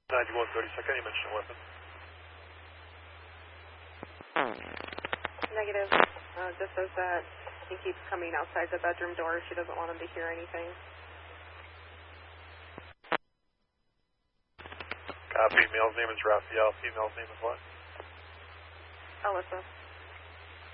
9132nd, you mentioned a weapon. Negative. Just says that he keeps coming outside the bedroom door. She doesn't want him to hear anything. Copy. Male's name is Raphael. Female's name is what? Alyssa.